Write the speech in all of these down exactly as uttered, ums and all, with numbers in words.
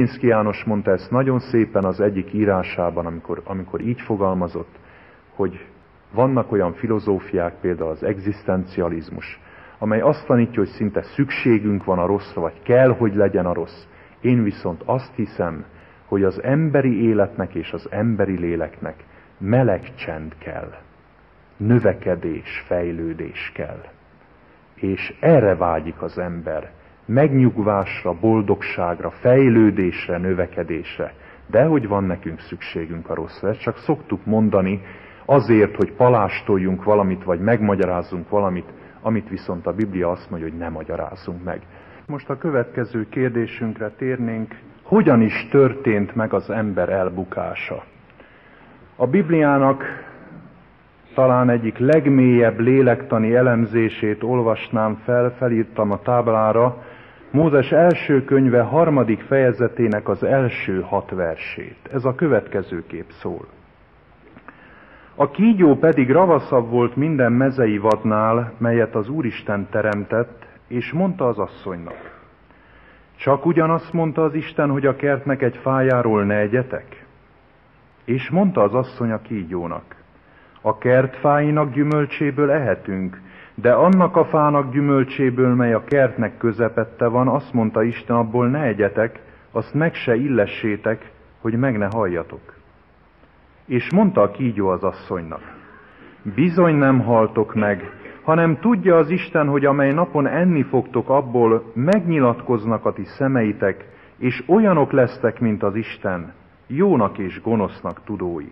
Krupinski János mondta ezt nagyon szépen az egyik írásában, amikor, amikor így fogalmazott, hogy vannak olyan filozófiák, például az egzisztencializmus, amely azt tanítja, hogy szinte szükségünk van a rosszra, vagy kell, hogy legyen a rossz. Én viszont azt hiszem, hogy az emberi életnek és az emberi léleknek meleg csend kell, növekedés, fejlődés kell. És erre vágyik az ember, megnyugvásra, boldogságra, fejlődésre, növekedésre. De hogy van nekünk szükségünk a rosszra, ezt csak szoktuk mondani azért, hogy palástoljunk valamit, vagy megmagyarázzunk valamit, amit viszont a Biblia azt mondja, hogy ne magyarázzunk meg. Most a következő kérdésünkre térnénk, hogyan is történt meg az ember elbukása? A Bibliának talán egyik legmélyebb lélektani elemzését olvasnám fel, felírtam a táblára, Mózes első könyve harmadik fejezetének az első hat versét. Ez a következőképp szól. A kígyó pedig ravaszabb volt minden mezei vadnál, melyet az Úristen teremtett, és mondta az asszonynak: csak ugyanazt mondta az Isten, hogy a kertnek egy fájáról ne egyetek? És mondta az asszony a kígyónak: a kert fáinak gyümölcséből ehetünk, de annak a fának gyümölcséből, mely a kertnek közepette van, azt mondta Isten, abból ne egyetek, azt meg se illessétek, hogy meg ne halljatok. És mondta a kígyó az asszonynak: bizony nem haltok meg, hanem tudja az Isten, hogy amely napon enni fogtok abból, megnyilatkoznak a ti szemeitek, és olyanok lesztek, mint az Isten, jónak és gonosznak tudói.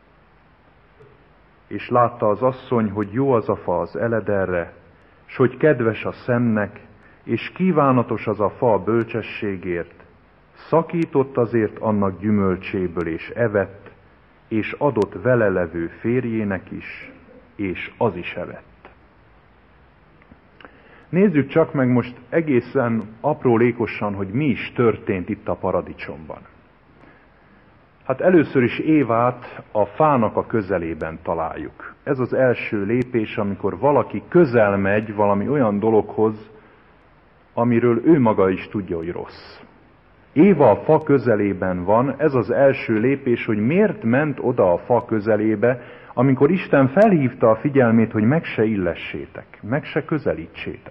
És látta az asszony, hogy jó az a fa az elederre, s hogy kedves a szemnek, és kívánatos az a fa a bölcsességért, szakított azért annak gyümölcséből, és evett, és adott vele levő férjének is, és az is evett. Nézzük csak meg most egészen aprólékosan, hogy mi is történt itt a paradicsomban. Hát először is Évát a fának a közelében találjuk. Ez az első lépés, amikor valaki közel megy valami olyan dologhoz, amiről ő maga is tudja, hogy rossz. Éva a fa közelében van, ez az első lépés, hogy miért ment oda a fa közelébe, amikor Isten felhívta a figyelmét, hogy meg se illessétek, meg se közelítsétek.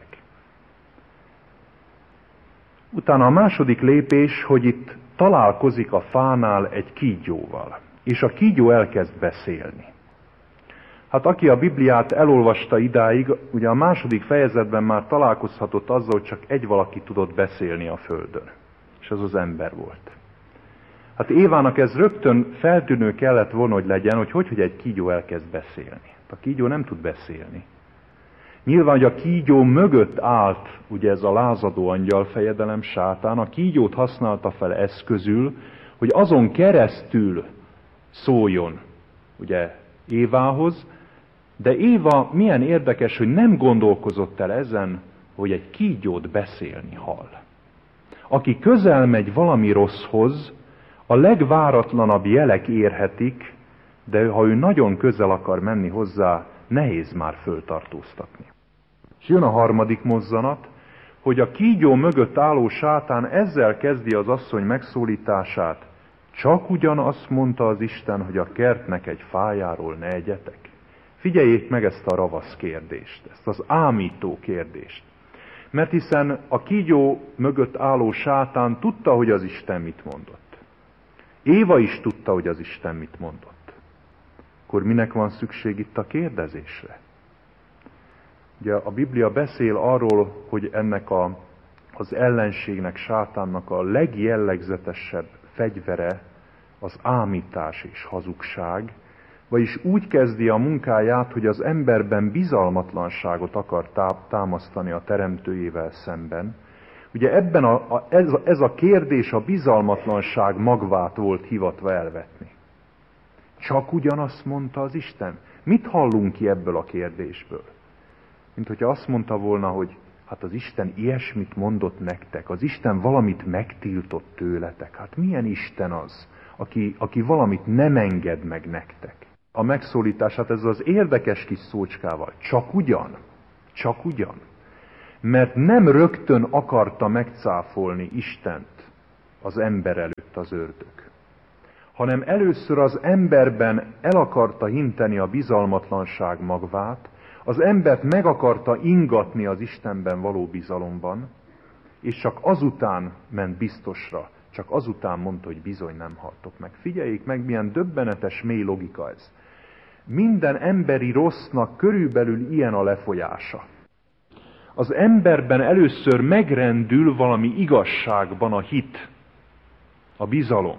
Utána a második lépés, hogy itt találkozik a fánál egy kígyóval, és a kígyó elkezd beszélni. Hát aki a Bibliát elolvasta idáig, ugye a második fejezetben már találkozhatott azzal, hogy csak egy valaki tudott beszélni a földön, és az az ember volt. Hát Évának ez rögtön feltűnő kellett volna, hogy legyen, hogy hogy, hogy egy kígyó elkezd beszélni. A kígyó nem tud beszélni. Nyilván, hogy a kígyó mögött állt, ugye ez a lázadó angyal fejedelem, sátán, a kígyót használta fel eszközül, hogy azon keresztül szóljon, ugye, Évához, de Éva milyen érdekes, hogy nem gondolkozott el ezen, hogy egy kígyót beszélni hall. Aki közel megy valami rosszhoz, a legváratlanabb jelek érhetik, de ha ő nagyon közel akar menni hozzá, nehéz már föltartóztatni. És jön a harmadik mozzanat, hogy a kígyó mögött álló sátán ezzel kezdi az asszony megszólítását: csak ugyan azt mondta az Isten, hogy a kertnek egy fájáról ne egyetek. Figyeljék meg ezt a ravasz kérdést, ezt az ámító kérdést. Mert hiszen a kígyó mögött álló sátán tudta, hogy az Isten mit mondott. Éva is tudta, hogy az Isten mit mondott. Akkor minek van szükség itt a kérdezésre? Ugye a Biblia beszél arról, hogy ennek a, az ellenségnek, sátánnak a legjellegzetesebb fegyvere az ámítás és hazugság, vagyis úgy kezdi a munkáját, hogy az emberben bizalmatlanságot akar támasztani a teremtőjével szemben. Ugye ebben a, a, ez, a, ez a kérdés a bizalmatlanság magvát volt hivatva elvetni. Csak ugyanazt mondta az Isten. Mit hallunk ki ebből a kérdésből? Mint hogyha azt mondta volna, hogy hát az Isten ilyesmit mondott nektek, az Isten valamit megtiltott tőletek. Hát milyen Isten az, aki, aki valamit nem enged meg nektek? A megszólítását ez az érdekes kis szócskával, csak ugyan, csak ugyan. Mert nem rögtön akarta megcáfolni Istent az ember előtt az ördög, hanem először az emberben el akarta hinteni a bizalmatlanság magvát, az embert meg akarta ingatni az Istenben való bizalomban, és csak azután ment biztosra, csak azután mondta, hogy bizony nem haltok meg. Figyeljék meg, milyen döbbenetes, mély logika ez. Minden emberi rossznak körülbelül ilyen a lefolyása. Az emberben először megrendül valami igazságban a hit, a bizalom.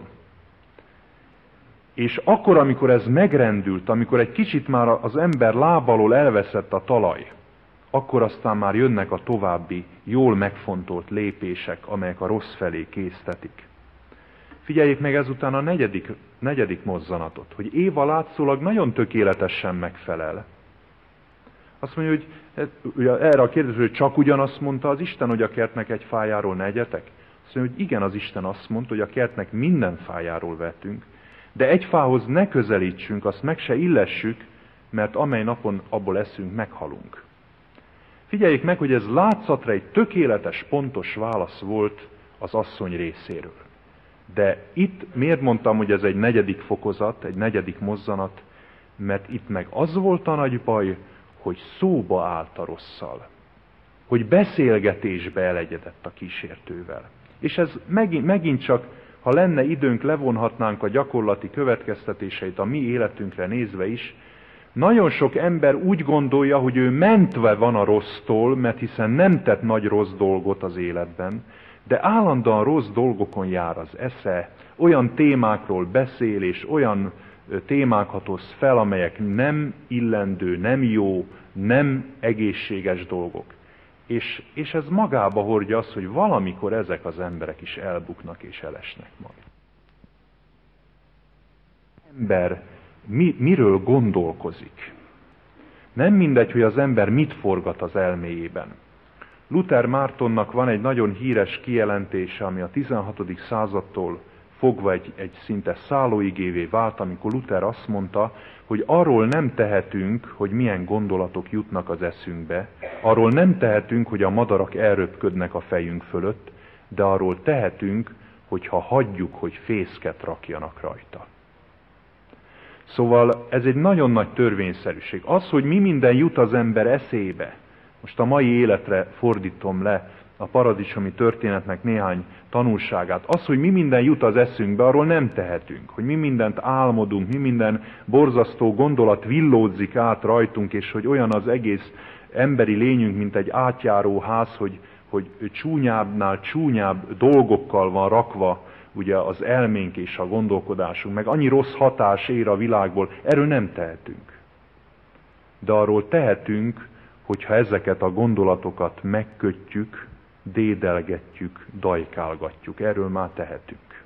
És akkor, amikor ez megrendült, amikor egy kicsit már az ember lábalól elveszett a talaj, akkor aztán már jönnek a további, jól megfontolt lépések, amelyek a rossz felé késztetik. Figyeljék meg ezután a negyedik, negyedik mozzanatot, hogy Éva látszólag nagyon tökéletesen megfelel. Azt mondja, hogy ugye erre a kérdésre, hogy csak ugyanazt mondta az Isten, hogy a kertnek egy fájáról ne egyetek? Azt mondja, hogy igen, az Isten azt mondta, hogy a kertnek minden fájáról vettünk, de egy fához ne közelítsünk, azt meg se illessük, mert amely napon abból eszünk, meghalunk. Figyeljék meg, hogy ez látszatra egy tökéletes, pontos válasz volt az asszony részéről. De itt miért mondtam, hogy ez egy negyedik fokozat, egy negyedik mozzanat? Mert itt meg az volt a nagy baj, hogy szóba állt a rosszal. Hogy beszélgetésbe elegyedett a kísértővel. És ez megint, megint csak, ha lenne időnk, levonhatnánk a gyakorlati következtetéseit a mi életünkre nézve is. Nagyon sok ember úgy gondolja, hogy ő mentve van a rossztól, mert hiszen nem tett nagy rossz dolgot az életben, de állandóan rossz dolgokon jár az esze, olyan témákról beszél, és olyan témákat hoz fel, amelyek nem illendő, nem jó, nem egészséges dolgok. És, és ez magába hordja azt, hogy valamikor ezek az emberek is elbuknak és elesnek majd. Ember mi, miről gondolkozik? Nem mindegy, hogy az ember mit forgat az elméjében. Luther Mártonnak van egy nagyon híres kijelentése, ami a tizenhatodik századtól fogva egy, egy szinte szállóigévé vált, amikor Luther azt mondta, hogy arról nem tehetünk, hogy milyen gondolatok jutnak az eszünkbe, arról nem tehetünk, hogy a madarak elröpködnek a fejünk fölött, de arról tehetünk, hogyha hagyjuk, hogy fészket rakjanak rajta. Szóval ez egy nagyon nagy törvényszerűség. Az, hogy mi minden jut az ember eszébe, most a mai életre fordítom le a paradicsomi történetnek néhány tanulságát. Az, hogy mi minden jut az eszünkbe, arról nem tehetünk. Hogy mi mindent álmodunk, mi minden borzasztó gondolat villódzik át rajtunk, és hogy olyan az egész emberi lényünk, mint egy átjáró ház, hogy, hogy csúnyábbnál csúnyább dolgokkal van rakva ugye az elménk és a gondolkodásunk, meg annyi rossz hatás ér a világból, erről nem tehetünk. De arról tehetünk, hogyha ezeket a gondolatokat megkötjük, dédelgetjük, dajkálgatjuk. Erről már tehetünk.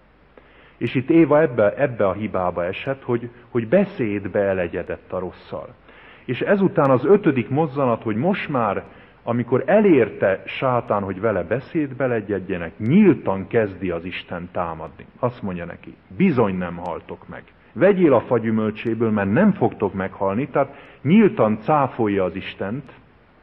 És itt Éva ebbe, ebbe a hibába esett, hogy, hogy beszédbe elegyedett a rosszal. És ezután az ötödik mozzanat, hogy most már, amikor elérte sátán, hogy vele beszédbe legyedjenek, nyíltan kezdi az Isten támadni. Azt mondja neki, bizony nem haltok meg. Vegyél a fagyümölcséből, mert nem fogtok meghalni, tehát nyíltan cáfolja az Istent.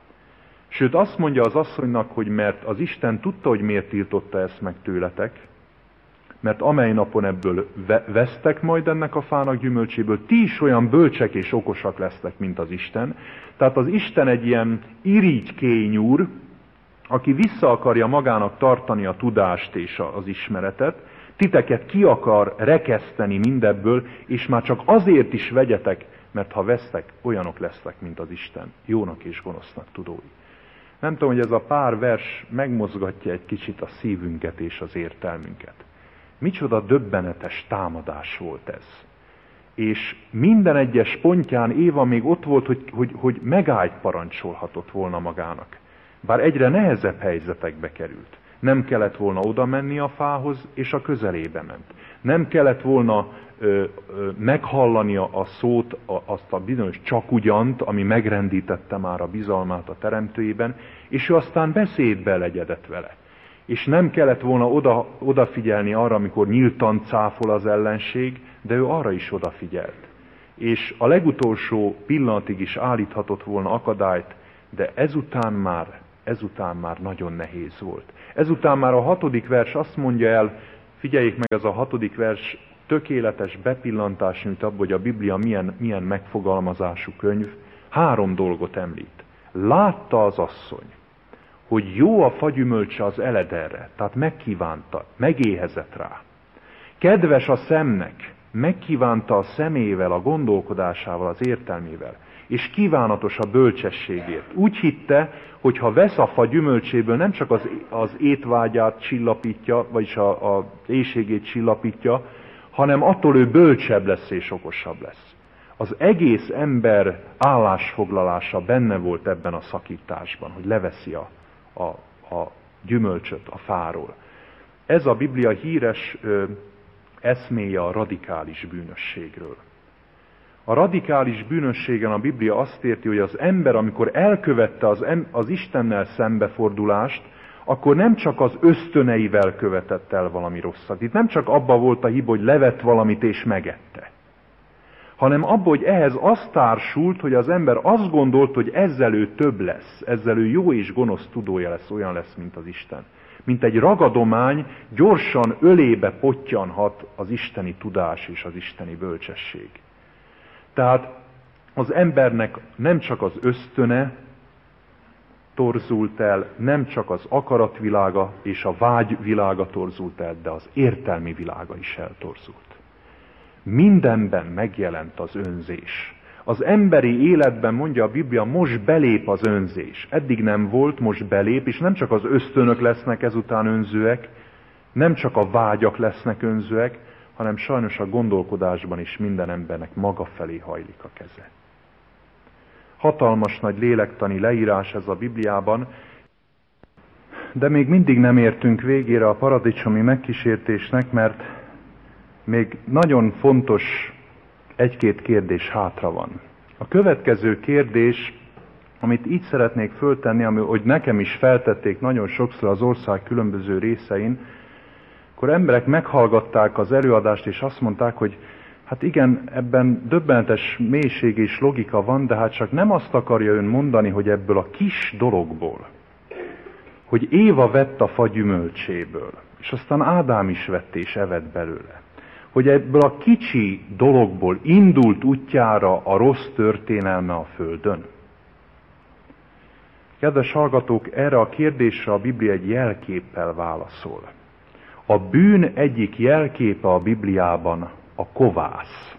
Sőt, azt mondja az asszonynak, hogy mert az Isten tudta, hogy miért tiltotta ezt meg tőletek, mert amely napon ebből vesztek majd ennek a fának gyümölcséből, ti is olyan bölcsek és okosak lesztek, mint az Isten. Tehát az Isten egy ilyen irigykényúr, aki vissza akarja magának tartani a tudást és az ismeretet, titeket ki akar rekeszteni mindebből, és már csak azért is vegyetek, mert ha vesztek, olyanok lesztek, mint az Isten, jónak és gonosznak tudói. Nem tudom, hogy ez a pár vers megmozgatja egy kicsit a szívünket és az értelmünket. Micsoda döbbenetes támadás volt ez. És minden egyes pontján Éva még ott volt, hogy, hogy, hogy megállt parancsolhatott volna magának. Bár egyre nehezebb helyzetekbe került. Nem kellett volna oda menni a fához, és a közelébe ment. Nem kellett volna ö, ö, meghallania a szót, a, azt a bizonyos csak ugyant, ami megrendítette már a bizalmát a teremtőjében, és ő aztán beszédbe legyedett vele. És nem kellett volna oda, odafigyelni arra, amikor nyíltan cáfol az ellenség, de ő arra is odafigyelt. És a legutolsó pillanatig is állíthatott volna akadályt, de ezután már, ezután már nagyon nehéz volt. Ezután már a hatodik vers azt mondja el, Figyeljék meg, ez a hatodik vers tökéletes bepillantás nyújt abba, hogy a Biblia milyen, milyen megfogalmazású könyv. Három dolgot említ. Látta az asszony, hogy jó a fagyümölcse az elederre, tehát megkívánta, megéhezett rá. Kedves a szemnek, megkívánta a szemével, a gondolkodásával, az értelmével, és kívánatos a bölcsességért. Úgy hitte, hogy ha vesz a fa gyümölcséből, nem csak az, az étvágyát csillapítja, vagyis a, a éhségét csillapítja, hanem attól ő bölcsebb lesz és okosabb lesz. Az egész ember állásfoglalása benne volt ebben a szakításban, hogy leveszi a, a, a gyümölcsöt a fáról. Ez a Biblia híres ö, eszméje a radikális bűnösségről. A radikális bűnösségen a Biblia azt érti, hogy az ember, amikor elkövette az, em, az Istennel szembefordulást, akkor nem csak az ösztöneivel követett el valami rosszat. Itt nem csak abba volt a hiba, hogy levett valamit és megette, hanem abba, hogy ehhez az társult, hogy az ember azt gondolt, hogy ezzel ő több lesz, ezzel ő jó és gonosz tudója lesz, olyan lesz, mint az Isten. Mint egy ragadomány, gyorsan ölébe pottyanhat az isteni tudás és az isteni bölcsesség. Tehát az embernek nem csak az ösztöne torzult el, nem csak az akaratvilága és a vágyvilága torzult el, de az értelmi világa is eltorzult. Mindenben megjelent az önzés. Az emberi életben, mondja a Biblia, most belép az önzés. Eddig nem volt, most belép, és nem csak az ösztönök lesznek ezután önzőek, nem csak a vágyak lesznek önzőek, hanem sajnos a gondolkodásban is minden embernek maga felé hajlik a keze. Hatalmas nagy lélektani leírás ez a Bibliában, de még mindig nem értünk végére a paradicsomi megkísértésnek, mert még nagyon fontos egy-két kérdés hátra van. A következő kérdés, amit így szeretnék föltenni, ami, hogy nekem is feltették nagyon sokszor az ország különböző részein, akkor emberek meghallgatták az előadást, és azt mondták, hogy hát igen, ebben döbbenetes mélység és logika van, de hát csak nem azt akarja ön mondani, hogy ebből a kis dologból, hogy Éva vett a fa gyümölcséből, és aztán Ádám is vett és evett belőle, hogy ebből a kicsi dologból indult útjára a rossz történelme a Földön. Kedves hallgatók, erre a kérdésre a Biblia egy jelképpel válaszol. A bűn egyik jelképe a Bibliában a kovász.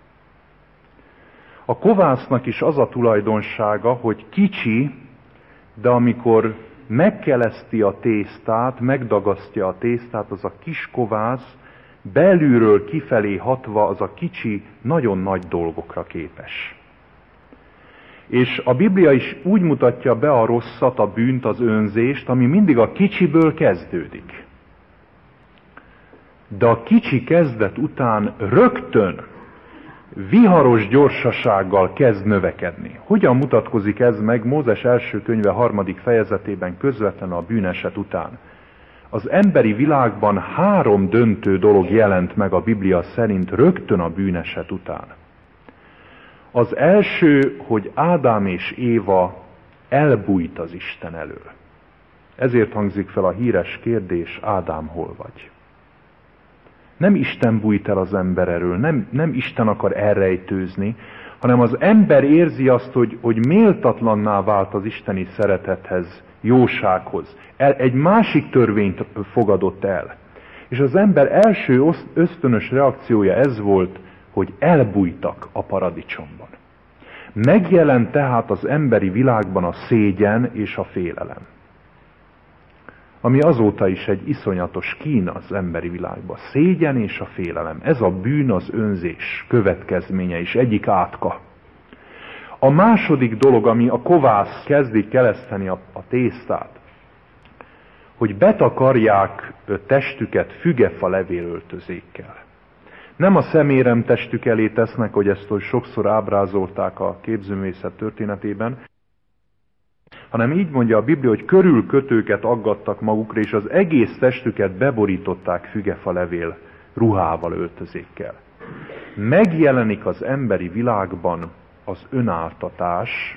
A kovásznak is az a tulajdonsága, hogy kicsi, de amikor megkeleszti a tésztát, megdagasztja a tésztát, az a kis kovász belülről kifelé hatva az a kicsi, nagyon nagy dolgokra képes. És a Biblia is úgy mutatja be a rosszat, a bűnt, az önzést, ami mindig a kicsiből kezdődik. De a kicsi kezdet után rögtön viharos gyorsasággal kezd növekedni. Hogyan mutatkozik ez meg Mózes első könyve harmadik fejezetében közvetlenül a bűneset után? Az emberi világban három döntő dolog jelent meg a Biblia szerint rögtön a bűneset után. Az első, hogy Ádám és Éva elbújt az Isten elől. Ezért hangzik fel a híres kérdés, Ádám, hol vagy? Nem Isten bújt el az ember elől, nem, nem Isten akar elrejtőzni, hanem az ember érzi azt, hogy, hogy méltatlanná vált az isteni szeretethez, jósághoz. El, egy másik törvényt fogadott el. És az ember első ösztönös reakciója ez volt, hogy elbújtak a paradicsomban. Megjelent tehát az emberi világban a szégyen és a félelem. Ami azóta is egy iszonyatos kín az emberi világban. Szégyen és a félelem. Ez a bűn, az önzés következménye és egyik átka. A második dolog, ami a kovász kezdi keleszteni a, a tésztát, hogy betakarják testüket fügefa levélöltözékkel. Nem a szemérem testük elé tesznek, hogy ezt sokszor ábrázolták a képzőművészet történetében, hanem így mondja a Biblia, hogy körülkötőket aggattak magukra, és az egész testüket beborították fügefa levél ruhával, öltözékkel. Megjelenik az emberi világban az önáltatás,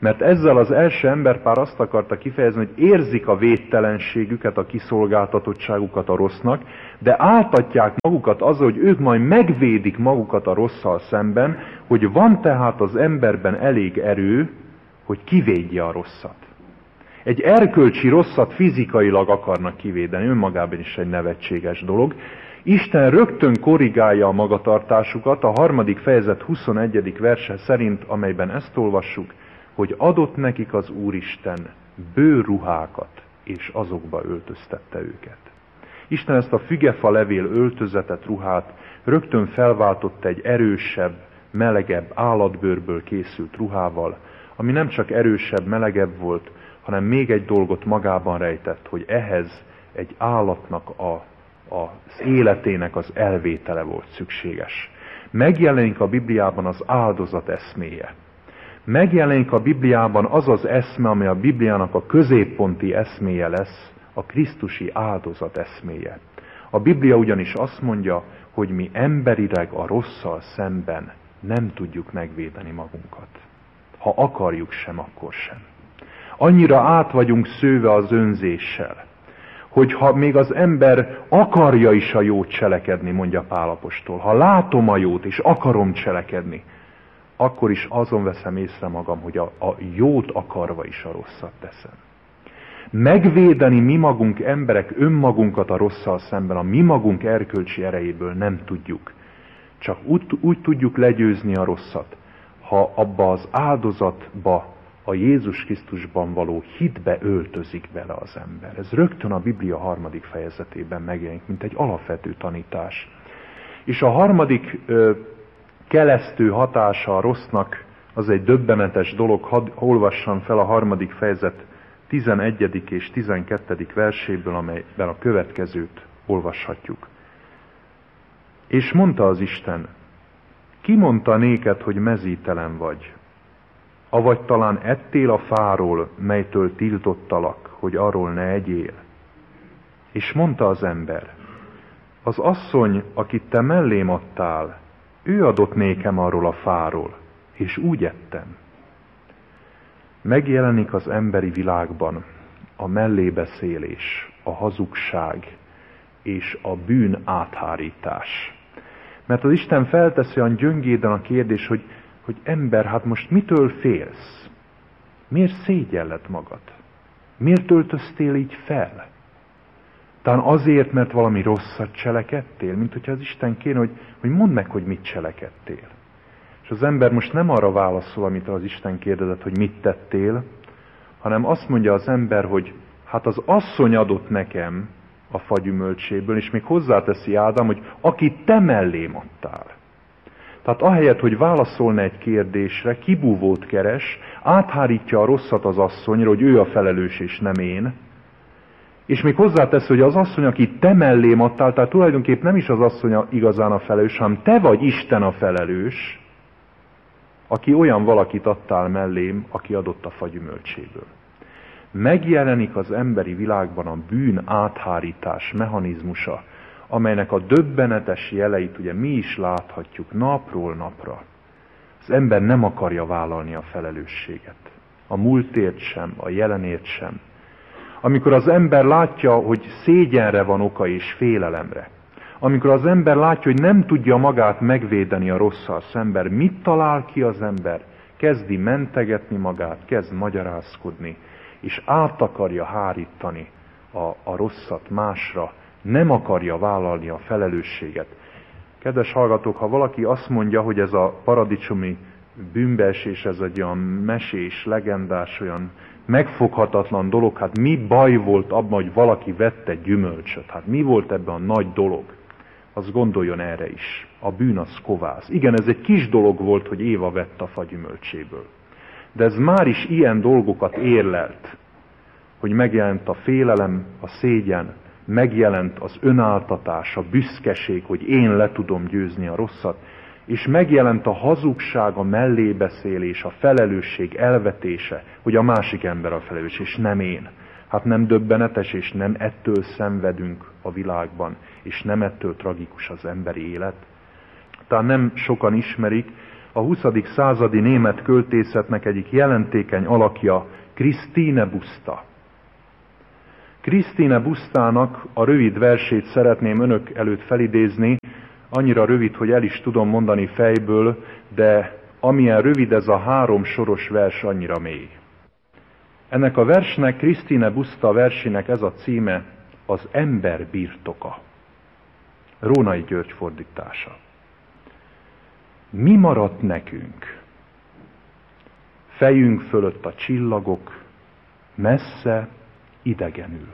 Mert ezzel az első emberpár azt akarta kifejezni, hogy érzik a védtelenségüket, a kiszolgáltatottságukat a rossznak, de áltatják magukat azzal, hogy ők majd megvédik magukat a rosszal szemben, hogy van tehát az emberben elég erő, hogy kivédje a rosszat. Egy erkölcsi rosszat fizikailag akarnak kivédeni, önmagában is egy nevetséges dolog. Isten rögtön korrigálja a magatartásukat a harmadik fejezet huszonegyedik verse szerint, amelyben ezt olvassuk, hogy adott nekik az Úristen bőrruhákat, és azokba öltöztette őket. Isten ezt a fügefa levél öltözetet, ruhát rögtön felváltotta egy erősebb, melegebb állatbőrből készült ruhával, ami nem csak erősebb, melegebb volt, hanem még egy dolgot magában rejtett, hogy ehhez egy állatnak a, az életének az elvétele volt szükséges. Megjelenik a Bibliában az áldozat eszméje. Megjelenik a Bibliában az az eszme, amely a Bibliának a középponti eszméje lesz, a krisztusi áldozat eszméje. A Biblia ugyanis azt mondja, hogy mi emberileg a rosszal szemben nem tudjuk megvédeni magunkat. Ha akarjuk sem, akkor sem. Annyira át vagyunk szőve az önzéssel, hogy ha még az ember akarja is a jót cselekedni, mondja Pál apostol, ha látom a jót és akarom cselekedni, akkor is azon veszem észre magam, hogy a, a jót akarva is a rosszat teszem. Megvédeni mi magunk emberek önmagunkat a rosszal szemben, a mi magunk erkölcsi erejéből nem tudjuk. Csak úgy, úgy tudjuk legyőzni a rosszat, ha abba az áldozatba, a Jézus Krisztusban való hitbe öltözik bele az ember. Ez rögtön a Biblia harmadik fejezetében megjelenik, mint egy alapvető tanítás. És a harmadik ö, kelesztő hatása a rossznak, az egy döbbenetes dolog, hadd olvassam fel a harmadik fejezet tizenegyedik és tizenkettedik verséből, amelyben a következőt olvashatjuk. És mondta az Isten, ki mondta néked, hogy mezítelen vagy? Avagy talán ettél a fáról, melytől tiltottalak, hogy arról ne egyél? És mondta az ember, az asszony, akit te mellém adtál, ő adott nékem arról a fáról, és úgy ettem. Megjelenik az emberi világban a mellébeszélés, a hazugság és a bűn áthárítás. Mert az Isten felteszi olyan gyöngéden a kérdés, hogy, hogy ember, hát most mitől félsz? Miért szégyelled magad? Miért öltöztél így fel? Talán azért, mert valami rosszat cselekedtél, mint hogyha az Isten kéne, hogy, hogy mondd meg, hogy mit cselekedtél. És az ember most nem arra válaszol, amit az Isten kérdezett, hogy mit tettél, hanem azt mondja az ember, hogy hát az asszony adott nekem a fagyümölcséből, és még hozzáteszi Ádám, hogy akit te mellém adtál. Tehát ahelyett, hogy válaszolna egy kérdésre, kibúvót keres, áthárítja a rosszat az asszonyra, hogy ő a felelős és nem én, és még hozzátesz, hogy az asszony, akit te mellém adtál, tehát tulajdonképpen nem is az asszony igazán a felelős, hanem te vagy Isten a felelős, aki olyan valakit adtál mellém, aki adott a fagyümölcséből. Megjelenik az emberi világban a bűn áthárítás mechanizmusa, amelynek a döbbenetes jeleit ugye mi is láthatjuk napról napra. Az ember nem akarja vállalni a felelősséget. A múltért sem, a jelenért sem. Amikor az ember látja, hogy szégyenre van oka és félelemre, amikor az ember látja, hogy nem tudja magát megvédeni a rosszal szemben, mit talál ki az ember? Kezdi mentegetni magát, kezd magyarázkodni, és át akarja hárítani a, a rosszat másra, nem akarja vállalni a felelősséget. Kedves hallgatók, ha valaki azt mondja, hogy ez a paradicsomi bűnbeesés, ez egy olyan mesés, legendás, olyan megfoghatatlan dolog, hát mi baj volt abban, hogy valaki vette gyümölcsöt? Hát mi volt ebben a nagy dolog? Az gondoljon erre is. A bűn az kovász. Igen, ez egy kis dolog volt, hogy Éva vett a fagyümölcséből. De ez már is ilyen dolgokat érlelt, hogy megjelent a félelem, a szégyen, megjelent az önáltatás, a büszkeség, hogy én le tudom győzni a rosszat, és megjelent a hazugság, a mellébeszélés, a felelősség elvetése, hogy a másik ember a felelős, és nem én. Hát nem döbbenetes, és nem ettől szenvedünk a világban, és nem ettől tragikus az emberi élet. Talán nem sokan ismerik, a huszadik századi német költészetnek egyik jelentékeny alakja, Christine Busta. Christine Bustának a rövid versét szeretném önök előtt felidézni, annyira rövid, hogy el is tudom mondani fejből, de amilyen rövid ez a három soros vers, annyira mély. Ennek a versnek, Christine Busta versének ez a címe, az ember birtoka. Rónai György fordítása. Mi maradt nekünk? Fejünk fölött a csillagok, messze, idegenül.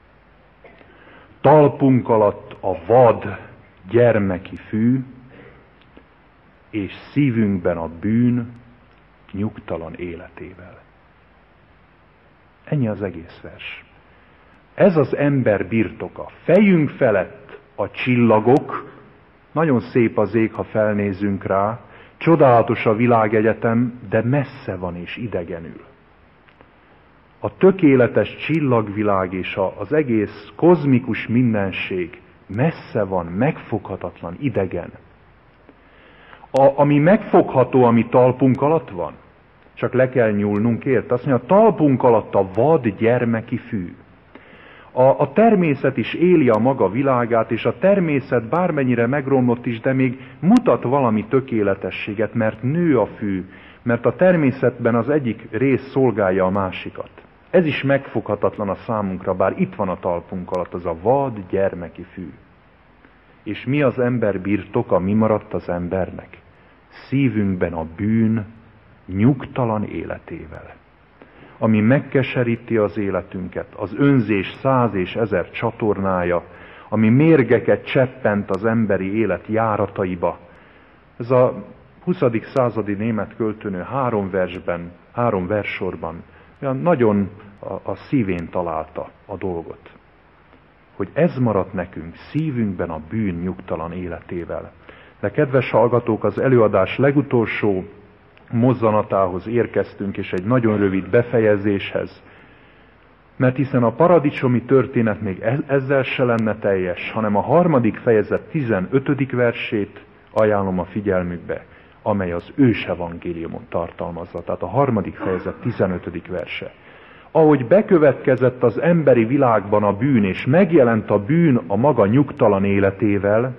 Talpunk alatt a vad, gyermeki fű, és szívünkben a bűn nyugtalan életével. Ennyi az egész vers. Ez az ember birtoka. Fejünk felett a csillagok, nagyon szép az ég, ha felnézünk rá, csodálatos a világegyetem, de messze van és idegenül. A tökéletes csillagvilág és az egész kozmikus mindenség messze van, megfoghatatlan, idegen. A, ami megfogható, ami talpunk alatt van, csak le kell nyúlnunk érte. Azt mondja, a talpunk alatt a vad gyermeki fű. A, a természet is éli a maga világát, és a természet bármennyire megromlott is, de még mutat valami tökéletességet, mert nő a fű, mert a természetben az egyik rész szolgálja a másikat. Ez is megfoghatatlan a számunkra, bár itt van a talpunk alatt az a vad gyermeki fű. És mi az ember birtoka, mi maradt az embernek? Szívünkben a bűn nyugtalan életével, ami megkeseríti az életünket, az önzés száz és ezer csatornája, ami mérgeket cseppent az emberi élet járataiba. Ez a huszadik századi német költőnő három versben, három versorban olyan nagyon a, a szívén találta a dolgot. Hogy ez maradt nekünk szívünkben a bűn nyugtalan életével. De kedves hallgatók, az előadás legutolsó mozzanatához érkeztünk, és egy nagyon rövid befejezéshez. Mert hiszen a paradicsomi történet még ezzel se lenne teljes, hanem a harmadik fejezet tizenötödik versét ajánlom a figyelmükbe, amely az ősevangéliumot tartalmazza. Tehát a harmadik fejezet tizenötödik verse. Ahogy bekövetkezett az emberi világban a bűn, és megjelent a bűn a maga nyugtalan életével,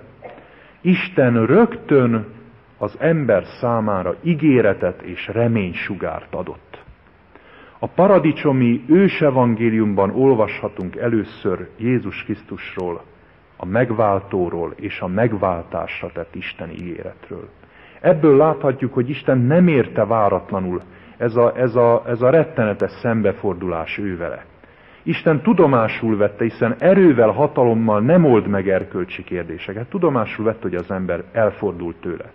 Isten rögtön az ember számára ígéretet és reménysugárt adott. A paradicsomi ősevangéliumban olvashatunk először Jézus Krisztusról, a megváltóról és a megváltásra tett Isten ígéretről. Ebből láthatjuk, hogy Isten nem érte váratlanul ez a, ez a, ez a rettenetes szembefordulás ővele. Isten tudomásul vette, hiszen erővel, hatalommal nem old meg erkölcsi kérdéseket. Tudomásul vette, hogy az ember elfordult tőle.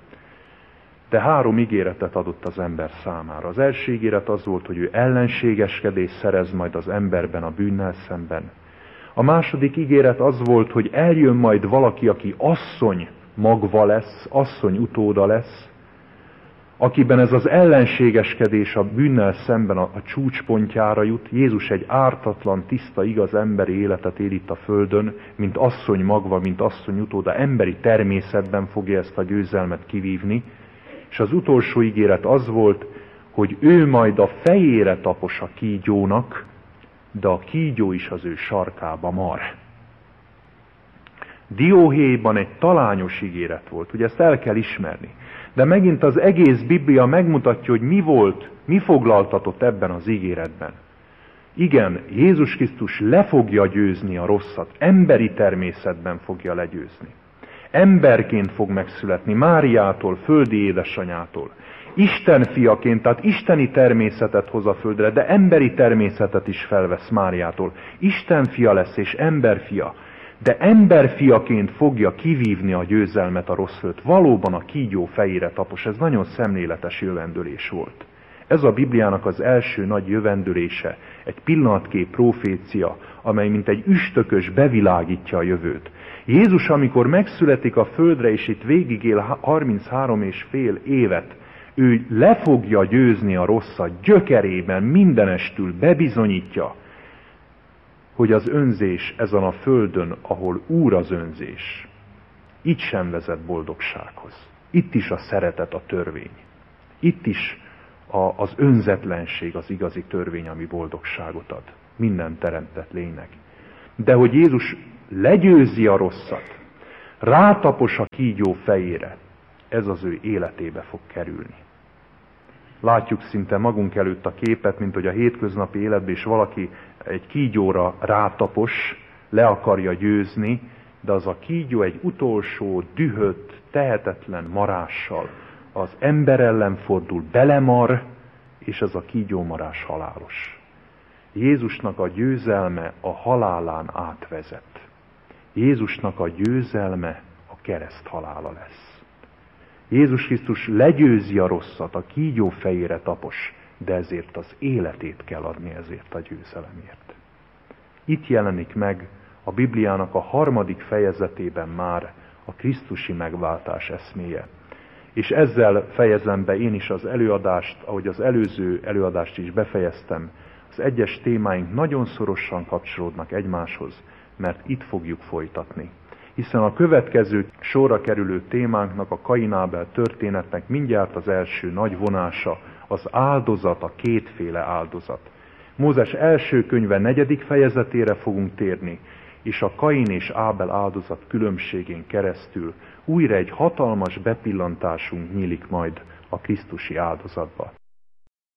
De három ígéretet adott az ember számára. Az első ígéret az volt, hogy ő ellenségeskedés szerez majd az emberben a bűnnel szemben. A második ígéret az volt, hogy eljön majd valaki, aki asszony magva lesz, asszony utóda lesz, akiben ez az ellenségeskedés a bűnnel szemben a, a csúcspontjára jut. Jézus egy ártatlan, tiszta, igaz emberi életet él itt a földön, mint asszony magva, mint asszony utóda, emberi természetben fogja ezt a győzelmet kivívni. És az utolsó ígéret az volt, hogy ő majd a fejére tapos a kígyónak, de a kígyó is az ő sarkába mar. Dióhéjban egy talányos ígéret volt, ugye ezt el kell ismerni. De megint az egész Biblia megmutatja, hogy mi volt, mi foglaltatott ebben az ígéretben. Igen, Jézus Krisztus le fogja győzni a rosszat, emberi természetben fogja legyőzni. Emberként fog megszületni, Máriától, földi édesanyától. Isten fiaként, tehát isteni természetet hoz a földre, de emberi természetet is felvesz Máriától. Isten fia lesz és emberfia, de emberfiaként fogja kivívni a győzelmet a rossz fölött. Valóban a kígyó fejére tapos, ez nagyon szemléletes jövendőlés volt. Ez a Bibliának az első nagy jövendőlése, egy pillanatkép profécia, amely mint egy üstökös bevilágítja a jövőt. Jézus, amikor megszületik a földre, és itt végigél harminchárom és fél évet, ő le fogja győzni a rosszat, gyökerében, mindenestül bebizonyítja, hogy az önzés ezen a földön, ahol úr az önzés, itt sem vezet boldogsághoz. Itt is a szeretet a törvény. Itt is a, az önzetlenség az igazi törvény, ami boldogságot ad minden teremtett lénynek. De hogy Jézus legyőzi a rosszat, rátapos a kígyó fejére, ez az ő életébe fog kerülni. Látjuk szinte magunk előtt a képet, mint hogy a hétköznapi életben is valaki egy kígyóra rátapos, le akarja győzni, de az a kígyó egy utolsó, dühött, tehetetlen marással az ember ellen fordul, belemar, és ez a kígyómarás halálos. Jézusnak a győzelme a halálán átvezet. Jézusnak a győzelme a kereszt halála lesz. Jézus Krisztus legyőzi a rosszat, a kígyó fejére tapos, de ezért az életét kell adni ezért a győzelemért. Itt jelenik meg a Bibliának a harmadik fejezetében már a krisztusi megváltás eszméje. És ezzel fejezem be én is az előadást, ahogy az előző előadást is befejeztem. Az egyes témáink nagyon szorosan kapcsolódnak egymáshoz, mert itt fogjuk folytatni. Hiszen a következő sorra kerülő témánknak, a Kain-Ábel történetnek mindjárt az első nagy vonása, az áldozat, a kétféle áldozat. Mózes első könyve negyedik fejezetére fogunk térni, és a Kain és Ábel áldozat különbségén keresztül újra egy hatalmas bepillantásunk nyílik majd a krisztusi áldozatba.